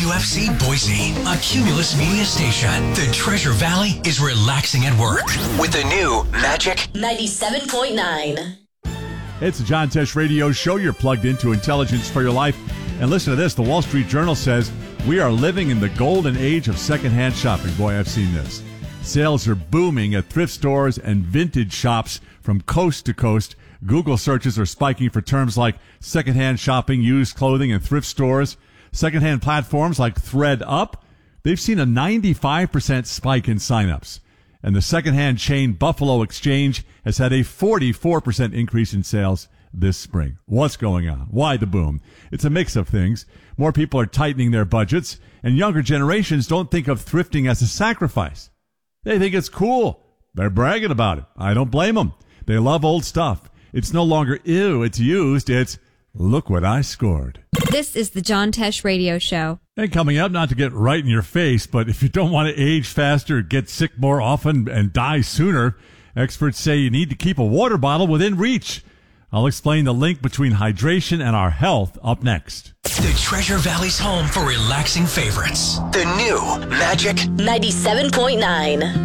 WFC Boise, a Cumulus Media station. The Treasure Valley is relaxing at work with the new Magic 97.9. It's the John Tesh Radio Show. You're plugged into intelligence for your life. And listen to this. The Wall Street Journal says we are living in the golden age of secondhand shopping. Boy, I've seen this. Sales are booming at thrift stores and vintage shops from coast to coast. Google searches are spiking for terms like secondhand shopping, used clothing, and thrift stores. Secondhand platforms like ThredUp, they've seen a 95% spike in signups. And the secondhand chain Buffalo Exchange has had a 44% increase in sales this spring. What's going on? Why the boom? It's a mix of things. More people are tightening their budgets, and younger generations don't think of thrifting as a sacrifice. They think it's cool. They're bragging about it. I don't blame them. They love old stuff. It's no longer, ew, it's used. It's, look what I scored. This is the John Tesh Radio Show. And coming up, not to get right in your face, but if you don't want to age faster, get sick more often, and die sooner, experts say you need to keep a water bottle within reach. I'll explain the link between hydration and our health up next. The Treasure Valley's home for relaxing favorites. The new Magic 97.9.